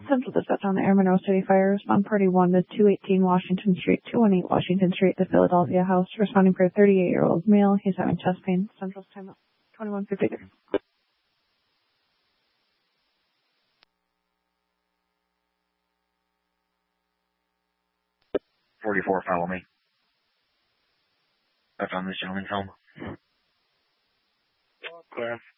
Central Dispatch on the Air Monroe City Fire. Respond party 1 to 218 Washington Street, 218 Washington Street, the Philadelphia house. Responding for a 38-year-old male. He's having chest pain. Central's time up 21:53. 44, follow me. I found this gentleman's home. Clear.